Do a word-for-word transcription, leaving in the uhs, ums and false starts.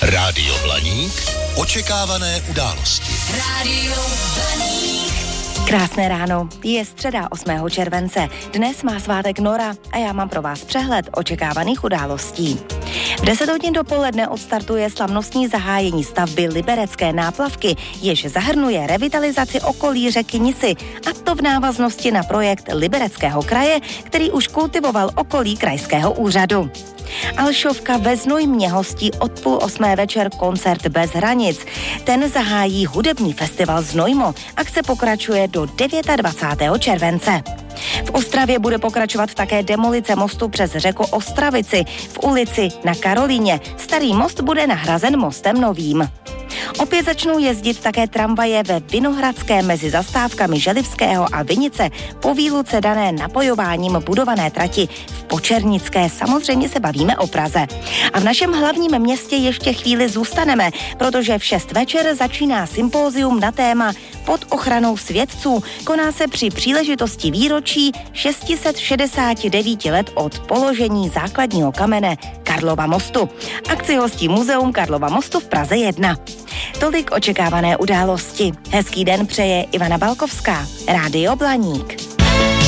Rádio Blaník. Očekávané události. Rádio Blaník. Krásné ráno, je středa osmého července. Dnes má svátek Nora a já mám pro vás přehled očekávaných událostí. V deset hodin dopoledne odstartuje slavnostní zahájení stavby Liberecké náplavky, jež zahrnuje revitalizaci okolí řeky Nisy, a to v návaznosti na projekt Libereckého kraje, který už kultivoval okolí krajského úřadu. Alšovka ve Znojmě hostí od půl osmé večer koncert Bez hranic. Ten zahájí hudební festival Znojmo. Akce pokračuje do dvacátého devátého července. V Ostravě bude pokračovat také demolice mostu přes řeku Ostravici. V ulici Na Karolíně starý most bude nahrazen mostem novým. Opět začnou jezdit také tramvaje ve Vinohradské mezi zastávkami Želivského a Vinice po výluce dané napojováním budované trati v Počernické. Samozřejmě se bavíme o Praze. A v našem hlavním městě ještě chvíli zůstaneme, protože v šest večer začíná sympózium na téma Pod ochranou svědců. Koná se při příležitosti výročí šest set šedesát devět let od položení základního kamene Karlova mostu. Akci hostí Muzeum Karlova mostu v Praze jedna. Tolik očekávané události. Hezký den přeje Ivana Balkovská. Rádio Blaník.